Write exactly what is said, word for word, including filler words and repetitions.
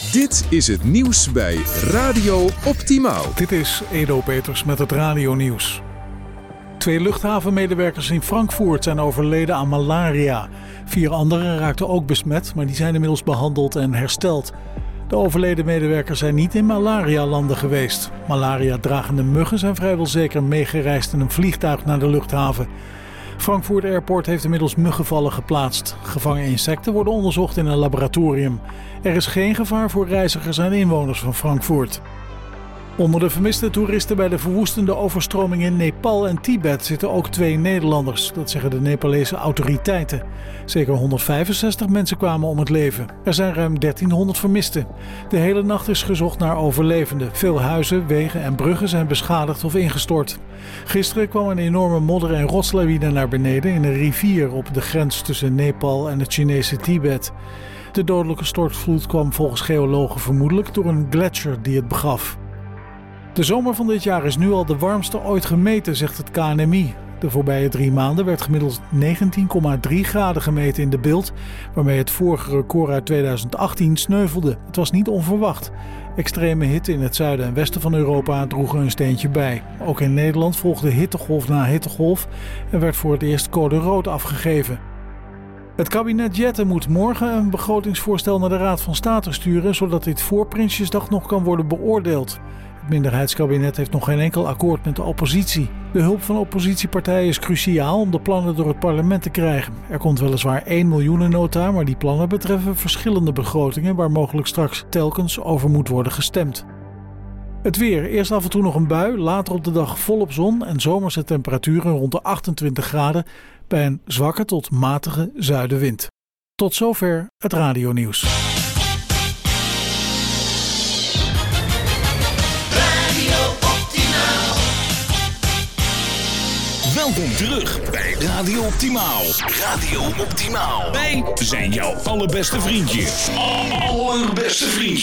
Dit is het nieuws bij Radio Optimaal. Dit is Edo Peters met het radionieuws. Twee luchthavenmedewerkers in Frankfurt zijn overleden aan malaria. Vier anderen raakten ook besmet, maar die zijn inmiddels behandeld en hersteld. De overleden medewerkers zijn niet in malaria-landen geweest. Malaria-dragende muggen zijn vrijwel zeker meegereisd in een vliegtuig naar de luchthaven. Frankfurt Airport heeft inmiddels muggenvallen geplaatst. Gevangen insecten worden onderzocht in een laboratorium. Er is geen gevaar voor reizigers en inwoners van Frankfurt. Onder de vermiste toeristen bij de verwoestende overstroming in Nepal en Tibet zitten ook twee Nederlanders. Dat zeggen de Nepalese autoriteiten. Zeker honderdvijfenzestig mensen kwamen om het leven. Er zijn ruim dertienhonderd vermisten. De hele nacht is gezocht naar overlevenden. Veel huizen, wegen en bruggen zijn beschadigd of ingestort. Gisteren kwam een enorme modder- en rotslawine naar beneden in een rivier op de grens tussen Nepal en het Chinese Tibet. De dodelijke stortvloed kwam volgens geologen vermoedelijk door een gletsjer die het begaf. De zomer van dit jaar is nu al de warmste ooit gemeten, zegt het K N M I. De voorbije drie maanden werd gemiddeld negentien komma drie graden gemeten in de Bilt, waarmee het vorige record uit tweeduizend achttien sneuvelde. Het was niet onverwacht. Extreme hitte in het zuiden en westen van Europa droegen een steentje bij. Ook in Nederland volgde hittegolf na hittegolf en werd voor het eerst code rood afgegeven. Het kabinet Jette moet morgen een begrotingsvoorstel naar de Raad van State sturen, zodat dit voor Prinsjesdag nog kan worden beoordeeld. Het minderheidskabinet heeft nog geen enkel akkoord met de oppositie. De hulp van oppositiepartijen is cruciaal om de plannen door het parlement te krijgen. Er komt weliswaar één miljoenennota, maar die plannen betreffen verschillende begrotingen waar mogelijk straks telkens over moet worden gestemd. Het weer. Eerst af en toe nog een bui, later op de dag volop zon en zomerse temperaturen rond de achtentwintig graden bij een zwakke tot matige zuidenwind. Tot zover het radionieuws. Welkom terug bij Radio Optimaal. Radio Optimaal. Wij zijn jouw allerbeste vriendje. Allerbeste vriendje.